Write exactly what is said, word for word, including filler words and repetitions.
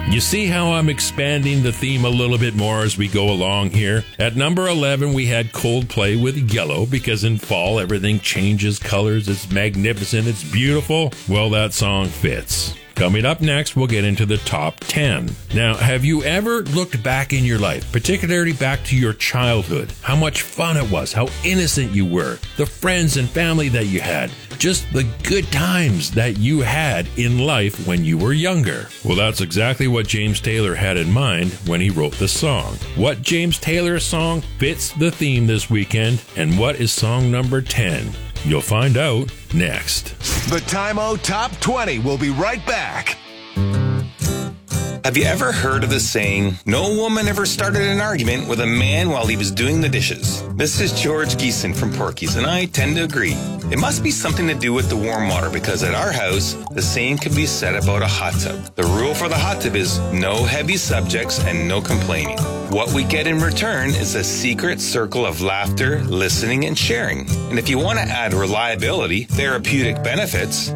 You see how I'm expanding the theme a little bit more as we go along here? At number eleven, we had Coldplay with Yellow, because in fall, everything changes colors. It's magnificent. It's beautiful. Well, that song fits. Coming up next, we'll get into the top ten. Now, have you ever looked back in your life, particularly back to your childhood, how much fun it was, how innocent you were, the friends and family that you had, just the good times that you had in life when you were younger? Well, that's exactly what James Taylor had in mind when he wrote the song. What James Taylor's song fits the theme this weekend, and what is song number ten? You'll find out next. The Time-O Top twenty will be right back. Have you ever heard of the saying, no woman ever started an argument with a man while he was doing the dishes? This is George Geeson from Porky's, and I tend to agree. It must be something to do with the warm water, because at our house, the same can be said about a hot tub. The rule for the hot tub is no heavy subjects and no complaining. What we get in return is a secret circle of laughter, listening, and sharing. And if you want to add reliability, therapeutic benefits,